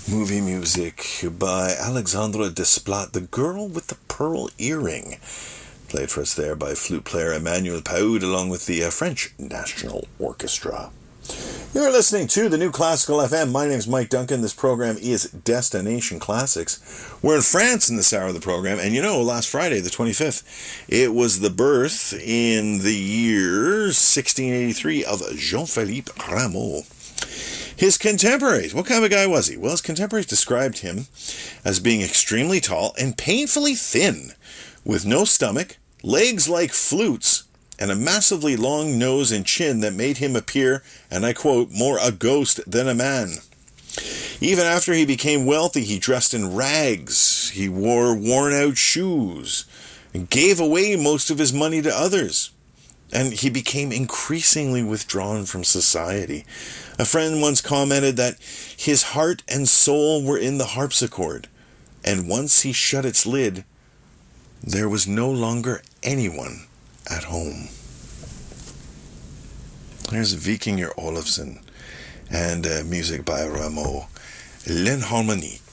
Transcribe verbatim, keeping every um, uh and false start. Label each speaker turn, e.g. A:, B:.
A: Movie music by Alexandra Desplat, The Girl with the Pearl Earring. Played for us there by flute player Emmanuel Paoud along with the uh, French National Orchestra. You're listening to the New Classical F M. My name's Mike Duncan. This program is Destination Classics. We're in France in this hour of the program, and you know, last Friday, the twenty-fifth, it was the birth in the year sixteen eighty-three of Jean-Philippe Rameau. His contemporaries, what kind of a guy was he? Well, his contemporaries described him as being extremely tall and painfully thin, with no stomach, legs like flutes, and a massively long nose and chin that made him appear, and I quote, more a ghost than a man. Even after he became wealthy, he dressed in rags, he wore worn-out shoes, and gave away most of his money to others. And he became increasingly withdrawn from society. A friend once commented that his heart and soul were in the harpsichord, and once he shut its lid, there was no longer anyone at home. Here's Vikinger Olafsson and uh, music by Rameau, L'Harmonie.